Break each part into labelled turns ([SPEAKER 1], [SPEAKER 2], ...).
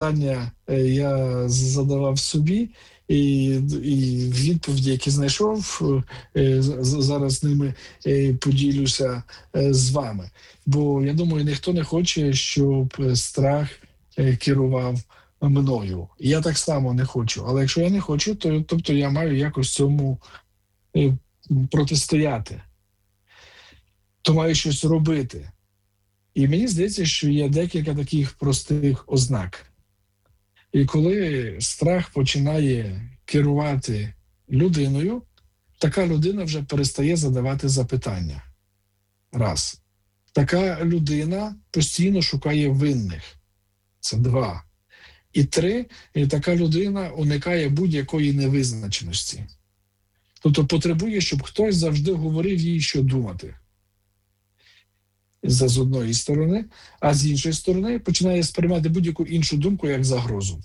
[SPEAKER 1] питання я задавав собі, і відповіді, які знайшов, зараз ними поділюся з вами. Бо я думаю, ніхто не хоче, щоб страх керував мною. Я так само не хочу. Але якщо я не хочу, то тобто я маю якось цьому е, протистояти, то маю щось робити. І мені здається, що є декілька таких простих ознак. І коли страх починає керувати людиною, така людина вже перестає задавати запитання. Раз. Така людина постійно шукає винних. Це два. І три, така людина уникає будь-якої невизначеності. Тобто потребує, щоб хтось завжди говорив їй, що думати. З одної сторони, а з іншої сторони починає сприймати будь-яку іншу думку як загрозу.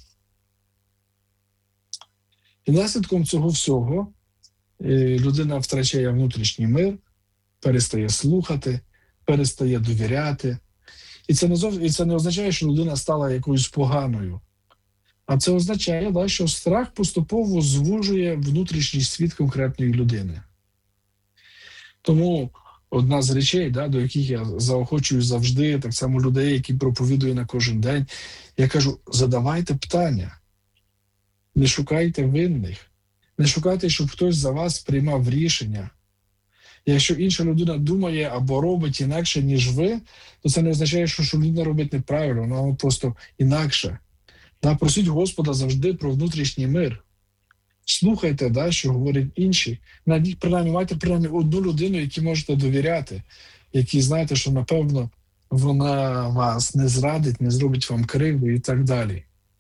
[SPEAKER 1] І наслідком цього всього людина втрачає внутрішній мир, перестає слухати, перестає довіряти. І це не означає, що людина стала якоюсь поганою. А це означає, що страх поступово звужує внутрішній світ конкретної людини. Тому одна з речей, до яких я заохочую завжди, так само людей, які проповідую на кожен день, я кажу, задавайте питання. Не шукайте винних. Не шукайте, щоб хтось за вас приймав рішення. Якщо інша людина думає або робить інакше, ніж ви, то це не означає, що людина робить неправильно, вона просто інакше. Просіть Господа завжди про внутрішній мир. Слухайте, що говорять інші. Майте принаймні одну людину, якій можете довіряти, якій знаєте, що, напевно, вона вас не зрадить, не зробить вам кривду і так далі.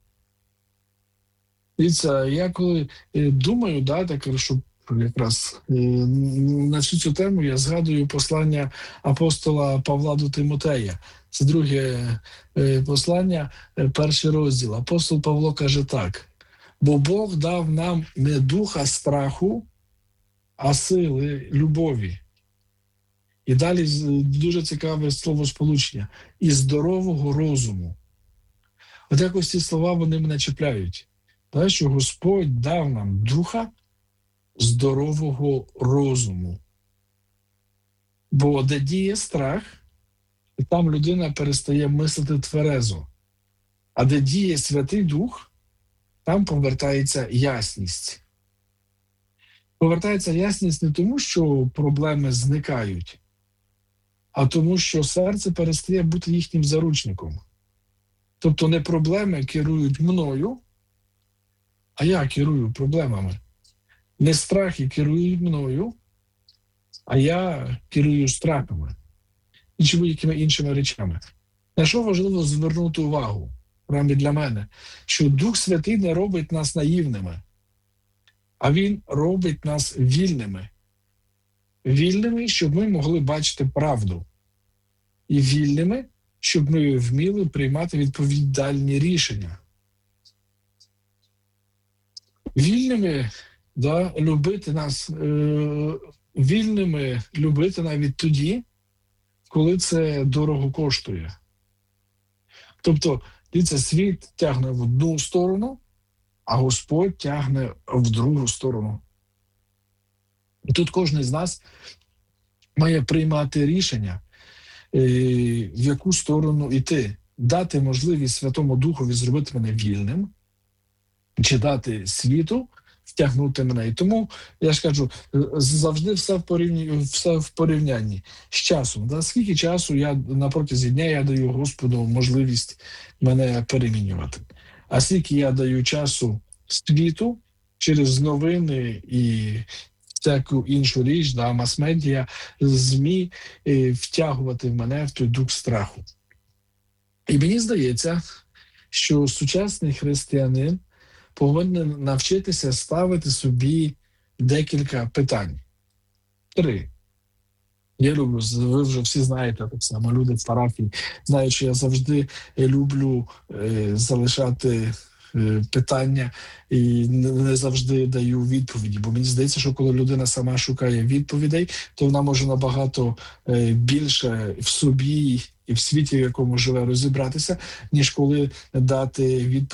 [SPEAKER 1] І це я коли думаю, що якраз на всю цю тему я згадую послання апостола Павла до Тимотея. Це друге послання, перший розділ. Апостол Павло каже так: «Бо Бог дав нам не духа страху, а сили любові». І далі дуже цікаве словосполучення – «і здорового розуму». От якось ці слова, вони мене чіпляють. Що Господь дав нам духа здорового розуму. Бо де діє страх, там людина перестає мислити тверезо. А де діє Святий Дух, там повертається ясність. Повертається ясність не тому, що проблеми зникають, а тому, що серце перестає бути їхнім заручником. Тобто не проблеми керують мною, а я керую проблемами. Не страхи керують мною, а я керую страхами. І будь-якими іншими речами. На що важливо звернути увагу, принаймні для мене, що Дух Святий не робить нас наївними, а Він робить нас вільними. Вільними, щоб ми могли бачити правду. І вільними, щоб ми вміли приймати відповідальні рішення. Вільними, любити нас, вільними любити навіть тоді, коли це дорого коштує. Тобто, дивіться, світ тягне в одну сторону, а Господь тягне в другу сторону. І тут кожен з нас має приймати рішення, в яку сторону йти. Дати можливість Святому Духові зробити мене вільним, чи дати світу втягнути мене. І тому, я ж кажу, завжди все в порівнянні з часом. Скільки часу я на протязі дня я даю Господу можливість мене перемінювати. А скільки я даю часу світу через новини і всяку іншу річ, мас-медіа, ЗМІ, втягувати в мене в той дух страху. І мені здається, що сучасний християнин повинен навчитися ставити собі декілька питань. 3. Я люблю, ви вже всі знаєте, так само люди в парафії знають, що я завжди люблю залишати питання і не завжди даю відповіді. Бо мені здається, що коли людина сама шукає відповідей, то вона може набагато більше в собі і в світі, в якому живе, розібратися, ніж коли дати відповідь